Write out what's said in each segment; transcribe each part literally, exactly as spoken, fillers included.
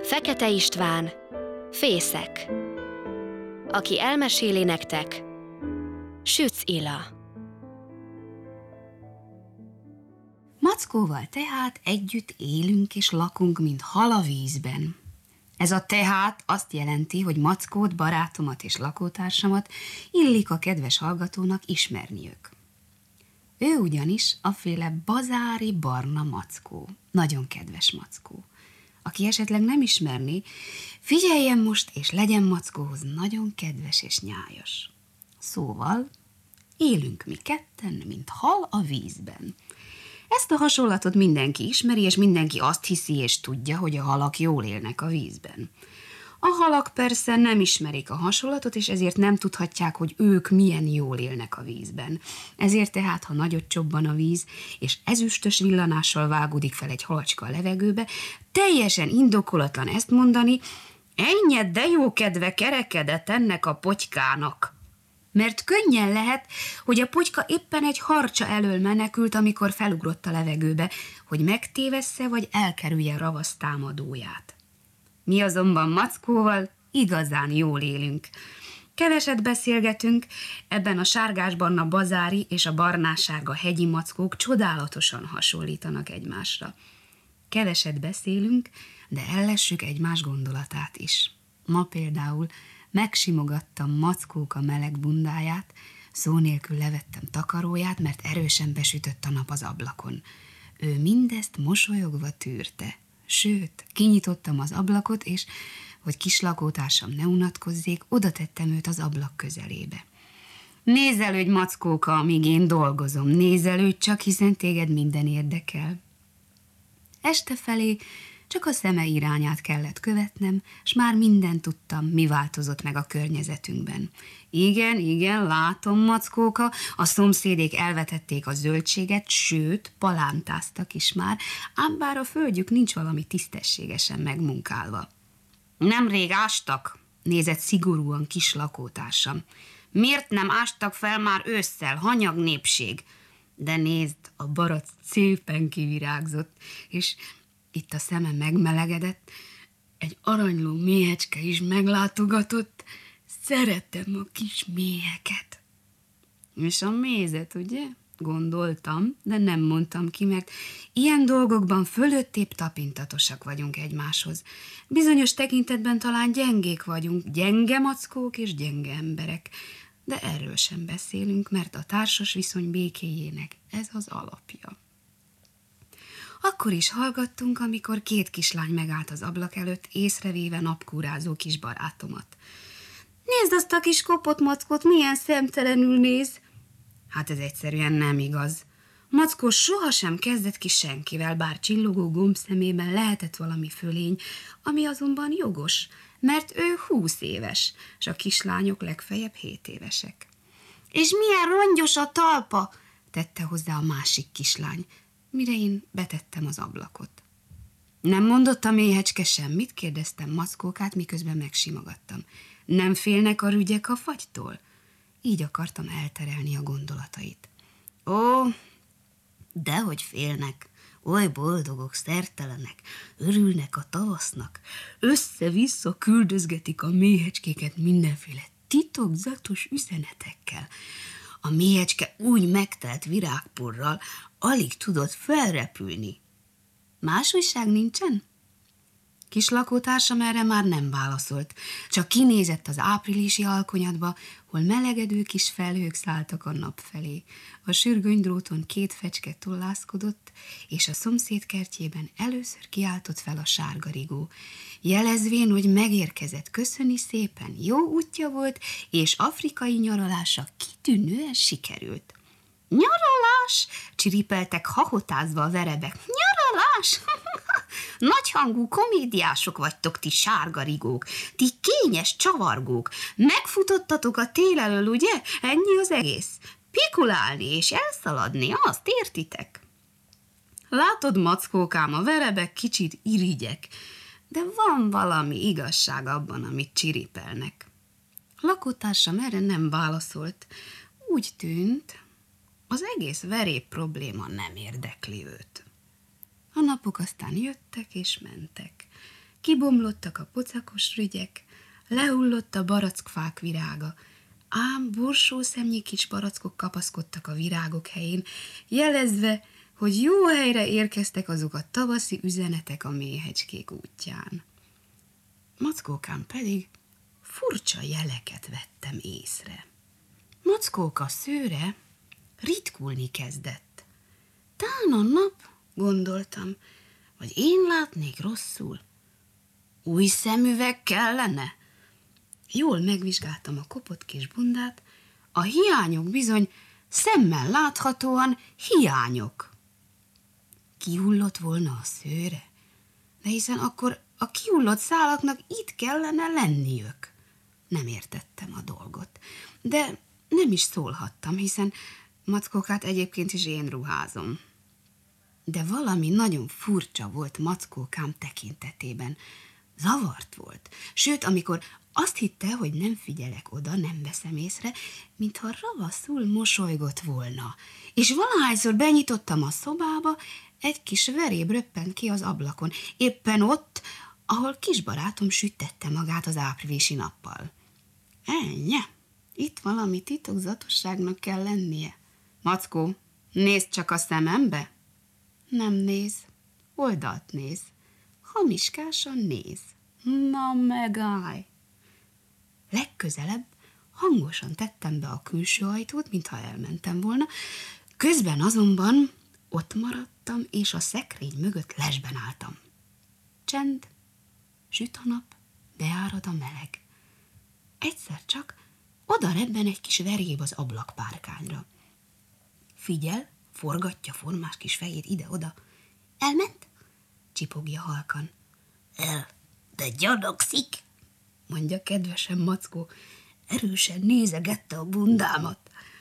Fekete István, Fészek. Aki elmeséli nektek, Sütz Ila. Mackóval tehát együtt élünk és lakunk, mint hal a vízben. Ez a tehát azt jelenti, hogy Mackót, barátomat és lakótársamat illik a kedves hallgatónak ismerniük. Ő ugyanis aféle bazári barna mackó, nagyon kedves mackó. Aki esetleg nem ismerni, figyeljen most, és legyen Mackóhoz nagyon kedves és nyájas. Szóval élünk mi ketten, mint hal a vízben. Ezt a hasonlatot mindenki ismeri, és mindenki azt hiszi és tudja, hogy a halak jól élnek a vízben. A halak persze nem ismerik a hasonlatot, és ezért nem tudhatják, hogy ők milyen jól élnek a vízben. Ezért tehát, ha nagyot csobban a víz, és ezüstös villanással vágódik fel egy halacska a levegőbe, teljesen indokolatlan ezt mondani: "Ennyi, de jó kedve kerekedett ennek a potykának." Mert könnyen lehet, hogy a potyka éppen egy harcsa elől menekült, amikor felugrott a levegőbe, hogy megtévessze vagy elkerülje a ravasz támadóját. Mi azonban Mackóval igazán jól élünk. Keveset beszélgetünk, ebben a sárgásbarna bazári és a barnás-sárga hegyi mackók csodálatosan hasonlítanak egymásra. Keveset beszélünk, de ellessük egymás gondolatát is. Ma például megsimogattam Mackóka meleg bundáját, szó nélkül levettem takaróját, mert erősen besütött a nap az ablakon. Ő mindezt mosolyogva tűrte. Sőt, kinyitottam az ablakot, és, hogy kis lakótársam ne unatkozzék, oda tettem őt az ablak közelébe. Nézelődj, Mackóka, amíg én dolgozom, nézelődj csak, hiszen téged minden érdekel. Este felé csak a szeme irányát kellett követnem, s már mindent tudtam, mi változott meg a környezetünkben. Igen, igen, látom, Mackóka, a szomszédék elvetették a zöldséget, sőt, palántáztak is már, ám bár a földjük nincs valami tisztességesen megmunkálva. Nemrég ástak, nézett szigorúan kis lakótársam. Miért nem ástak fel már ősszel, hanyag népség? De nézd, a barack szépen kivirágzott, és itt a szeme megmelegedett, egy aranyló méhecske is meglátogatott. Szeretem a kis méheket. És a mézet, ugye? Gondoltam, de nem mondtam ki, mert ilyen dolgokban fölöttébb tapintatosak vagyunk egymáshoz. Bizonyos tekintetben talán gyengék vagyunk, gyenge mackók és gyenge emberek, de erről sem beszélünk, mert a társas viszony békéjének ez az alapja. Akkor is hallgattunk, amikor két kislány megállt az ablak előtt, észrevéve napkúrázó kis barátomat. Nézd azt a kis kopott Mackót, milyen szemtelenül néz! Hát ez egyszerűen nem igaz. Mackó sohasem kezdett ki senkivel, bár csillogó gomb szemében lehetett valami fölény, ami azonban jogos, mert ő húsz éves, s a kislányok legfeljebb hét évesek. És milyen rongyos a talpa, tette hozzá a másik kislány, mire én betettem az ablakot. Nem mondott a méhecske semmit? Kérdeztem Mackókát, miközben megsimogattam. Nem félnek a rügyek a fagytól? Így akartam elterelni a gondolatait. Ó, dehogy félnek, oly boldogok, szertelenek, örülnek a tavasznak, össze-vissza küldözgetik a méhecskéket mindenféle titokzatos üzenetekkel. A méhecske úgy megtelt virágporral, alig tudott felrepülni. Más újság nincsen? Kis lakótársam erre már nem válaszolt, csak kinézett az áprilisi alkonyatba, hol melegedő kis felhők szálltak a nap felé. A sürgönydróton két fecske tollászkodott, és a szomszéd kertjében először kiáltott fel a sárgarigó, jelezvén, hogy megérkezett, köszöni szépen, jó útja volt, és afrikai nyaralása kitűnően sikerült. Nyaralás! Csiripeltek hahotázva a verebek. Nyaralás! Nagyhangú komédiások vagytok, ti sárgarigók, ti kényes csavargók. Megfutottatok a tél elől, ugye? Ennyi az egész. Pikulálni és elszaladni, azt értitek? Látod, Mackókám, a verebek kicsit irigyek, de van valami igazság abban, amit csiripelnek. Lakótársam erre nem válaszolt. Úgy tűnt, az egész verép probléma nem érdekli őt. A napok aztán jöttek és mentek. kibomlottak a pocakos rügyek, lehullott a barackfák virága, ám borsószemnyi kis barackok kapaszkodtak a virágok helyén, jelezve, hogy jó helyre érkeztek azok a tavaszi üzenetek a méhecskék útján. Mackókám pedig furcsa jeleket vettem észre. Mackóka szőre ritkulni kezdett. Tán a nap, gondoltam, vagy én látnék rosszul. Új szemüveg kellene? Jól megvizsgáltam a kopott kis bundát, a hiányok bizony szemmel láthatóan hiányok. Kihullott volna a szőre? De hiszen akkor a kihullott szálaknak itt kellene lenniük. Nem értettem a dolgot, de nem is szólhattam, hiszen Mackókát egyébként is én ruházom. De valami nagyon furcsa volt Mackókám tekintetében. Zavart volt, sőt, amikor azt hitte, hogy nem figyelek oda, nem veszem észre, mintha ravaszul mosolygott volna, és valahányszor benyitottam a szobába, egy kis veréb röppent ki az ablakon, éppen ott, ahol kisbarátom süttette magát az áprilisi nappal. Ennyi, itt valami titokzatosságnak kell lennie. Mackó, nézd csak a szemembe. Nem néz, oldalt néz, hamiskásan néz. Na megállj! Legközelebb hangosan tettem be a külső ajtót, mintha elmentem volna, közben azonban ott maradtam, és a szekrény mögött lesben álltam. Csend, süt a nap, beárad a meleg. Egyszer csak oda rebben egy kis veréb az ablakpárkányra. Figyel, forgatja formás kis fejét ide-oda. Elment? Csipogja halkan. El, de gyanakszik, mondja kedvesen Mackó. Erősen nézegette a bundámat.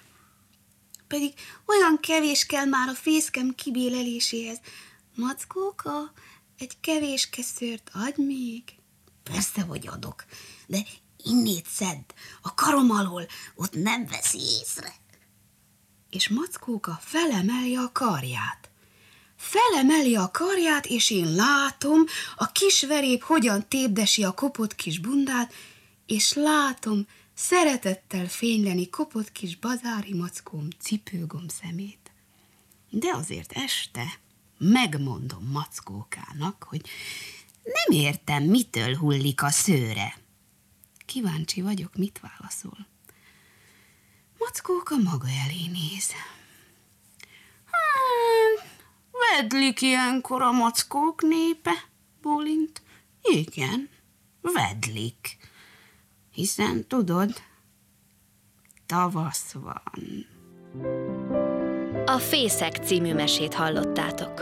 Pedig olyan kevés kell már a fészkem kibéleléséhez. Mackóka, egy kevéske szőrt adj még. Persze, hogy adok, de innét szedd, a karom alól, ott nem veszi észre. És Mackóka felemeli a karját. Felemeli a karját, és én látom, a kis veréb hogyan tépdesi a kopott kis bundát, és látom szeretettel fényleni kopott kis bazári Mackóm cipőgomb szemét. De azért este megmondom Mackókának, hogy nem értem, mitől hullik a szőre. Kíváncsi vagyok, mit válaszol. Mackóka maga elé néz. Hát, vedlik ilyenkor a mackók népe, bólint. Igen, vedlik. Hiszen tudod, tavasz van. A Fészek című mesét hallottátok.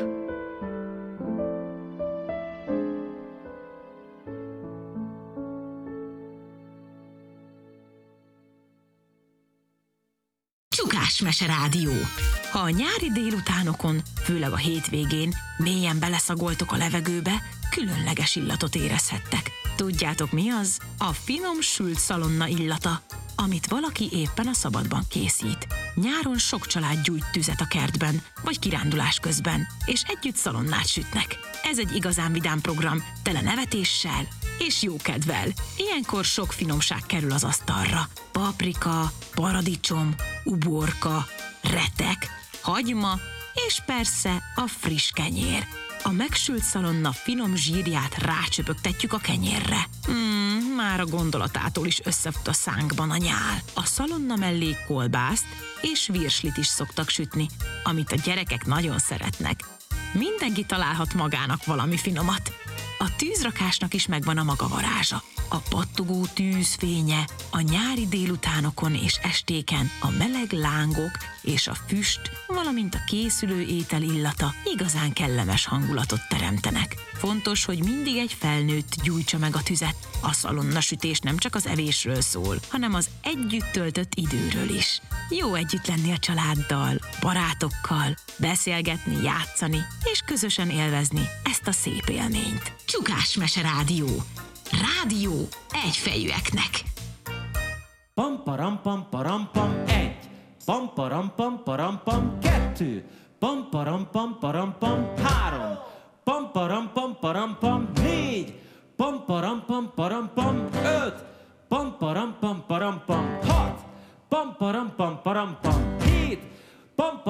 Csukásmese Rádió. Ha a nyári délutánokon, főleg a hétvégén mélyen beleszagoltok a levegőbe, különleges illatot érezhettek. Tudjátok mi az? A finom sült szalonna illata, amit valaki éppen a szabadban készít. Nyáron sok család gyújt tüzet a kertben, vagy kirándulás közben, és együtt szalonnát sütnek. Ez egy igazán vidám program, tele nevetéssel és jókedvel. Ilyenkor sok finomság kerül az asztalra. Paprika, paradicsom, uborka, retek, hagyma, és persze a friss kenyér. A megsült szalonna finom zsírját rácsöpögtetjük a kenyérre. Mm, már a gondolatától is összefut a szánkban a nyál. A szalonna mellé kolbászt és virslit is szoktak sütni, amit a gyerekek nagyon szeretnek. Mindenki találhat magának valami finomat. A tűzrakásnak is megvan a maga varázsa. A pattogó tűz fénye, a nyári délutánokon és estéken a meleg lángok és a füst, valamint a készülő étel illata igazán kellemes hangulatot teremtenek. Fontos, hogy mindig egy felnőtt gyújtsa meg a tüzet. A szalonnasütés nem csak az evésről szól, hanem az együtt töltött időről is. Jó együtt lenni a családdal, barátokkal, beszélgetni, játszani és közösen élvezni ezt a szép élményt. Csukásmese Rádió. Rádió egyfejűeknek. Pam param pam param pam egy, pam param pam param pam kettő, pam param pam param pam három, pam param pam param pam négy, pam param pam param pam, öt, pam param pam param pam, hat, pam param pam param pam, hét, pam